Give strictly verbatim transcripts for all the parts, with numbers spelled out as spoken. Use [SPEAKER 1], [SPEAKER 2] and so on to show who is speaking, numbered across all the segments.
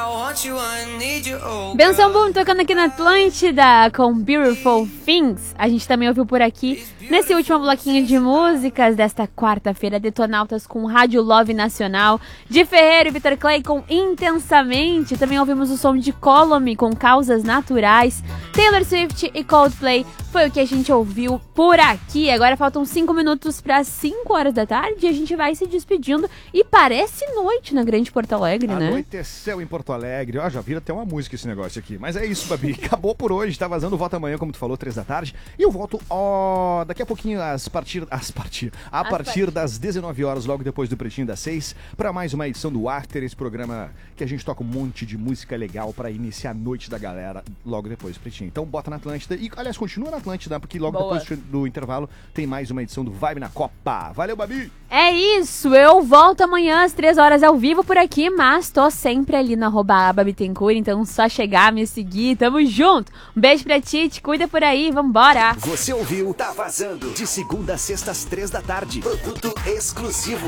[SPEAKER 1] Benção Boom tocando aqui na Atlântida com Beautiful Things. A gente também ouviu por aqui, nesse último bloquinho de músicas desta quarta-feira, Detonautas com Rádio Love Nacional, de Ferreiro e Vitor Clay com Intensamente. Também ouvimos o som de Colony com Causas Naturais. Taylor Swift e Coldplay foi o que a gente ouviu por aqui. Agora faltam cinco minutos para cinco horas da tarde e a gente vai se despedindo. E parece noite na Grande Porto Alegre, né?
[SPEAKER 2] Anoiteceu em Porto Alegre. Ó, já vira até uma música esse negócio aqui. Mas é isso, Babi. Acabou por hoje. Tá vazando o Volta Amanhã, como tu falou, três da tarde. E eu volto, ó, daqui a pouquinho, às partir, às partir, a
[SPEAKER 1] As
[SPEAKER 2] partir
[SPEAKER 1] partir.
[SPEAKER 2] das dezenove horas, logo depois do Pretinho das seis, para mais uma edição do After, esse programa que a gente toca um monte de música legal para iniciar a noite da galera logo depois do Pretinho. Então bota na Atlântida. E, aliás, continua na Atlântida, porque logo
[SPEAKER 1] Boa.
[SPEAKER 2] depois do intervalo tem mais uma edição do Vibe na Copa. Valeu, Babi!
[SPEAKER 1] É isso, eu volto amanhã às três horas ao vivo por aqui, mas tô sempre ali no arroba Babitencourt, então só chegar, me seguir, tamo junto. Um beijo pra ti, te cuida por aí, vambora.
[SPEAKER 3] Você ouviu Tá Vazando, de segunda a sexta às três da tarde. Produto exclusivo.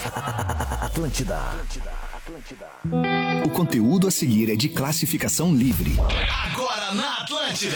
[SPEAKER 3] Atlântida. Atlântida. Atlântida. O conteúdo a seguir é de classificação livre.
[SPEAKER 4] Agora na Atlântida.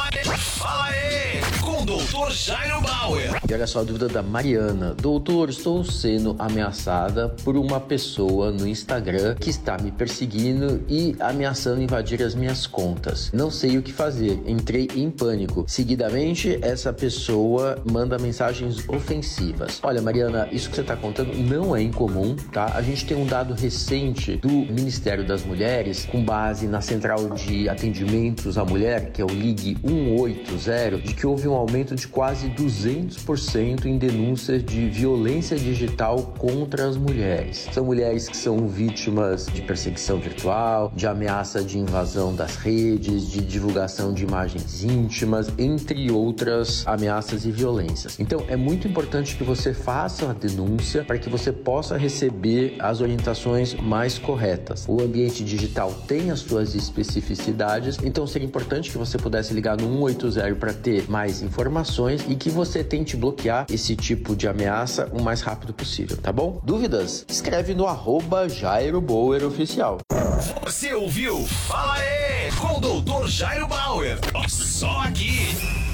[SPEAKER 4] Fala aí, com o doutor Jairo Bauer.
[SPEAKER 5] E olha só a dúvida da Mariana. Doutor, estou sendo ameaçada por uma pessoa no Instagram que está me perseguindo e ameaçando invadir as minhas contas. Não sei o que fazer. Entrei em pânico. Seguidamente, essa pessoa manda mensagens ofensivas. Olha, Mariana, isso que você está contando não é incomum, tá? A gente tem um dado recente do Ministério das Mulheres, com base na Central de Atendimentos à Mulher, que é o Ligue um oito zero, de que houve um aumento de quase duzentos por cento em denúncias de violência digital contra as mulheres. São mulheres que são vítimas de perseguição virtual, de ameaça de invasão das redes, de divulgação de imagens íntimas, entre outras ameaças e violências. Então, é muito importante que você faça a denúncia para que você possa receber as orientações mais corretas. O ambiente digital tem as suas especificidades, então seria importante que você pudesse ligar no um oito zero para ter mais informações e que você tente bloquear esse tipo de ameaça o mais rápido possível, tá bom? Dúvidas? Escreve no arroba Jairo Bauer Oficial.
[SPEAKER 4] Você ouviu? Fala aí, com o doutor Jairo Bauer. Só aqui.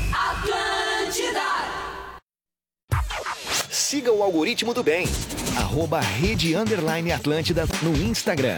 [SPEAKER 4] Atlântida.
[SPEAKER 3] Siga o algoritmo do bem. Arroba Rede Underline Atlântida no Instagram.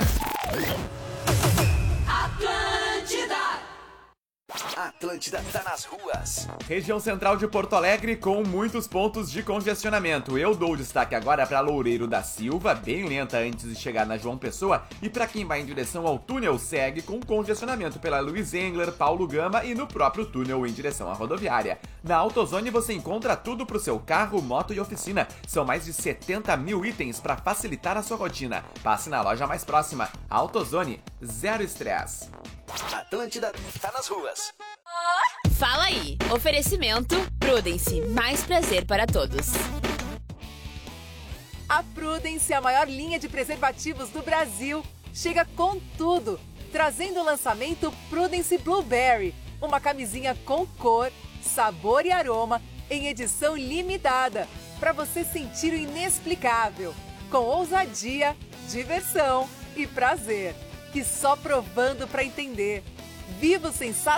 [SPEAKER 3] Atlântida tá nas ruas.
[SPEAKER 6] Região central de Porto Alegre com muitos pontos de congestionamento. Eu dou destaque agora para Loureiro da Silva, bem lenta antes de chegar na João Pessoa, e para quem vai em direção ao túnel segue com congestionamento pela Luiz Engler, Paulo Gama e no próprio túnel em direção à rodoviária. Na AutoZone você encontra tudo para o seu carro, moto e oficina. São mais de setenta mil itens para facilitar a sua rotina. Passe na loja mais próxima. AutoZone, zero estresse.
[SPEAKER 3] Atlântida tá nas ruas.
[SPEAKER 7] Fala aí, oferecimento Prudence, mais prazer para todos.
[SPEAKER 8] A Prudence, a maior linha de preservativos do Brasil, chega com tudo, trazendo o lançamento Prudence Blueberry, uma camisinha com cor, sabor e aroma em edição limitada, para você sentir o inexplicável, com ousadia, diversão e prazer, que só provando para entender. Viva o sensacional!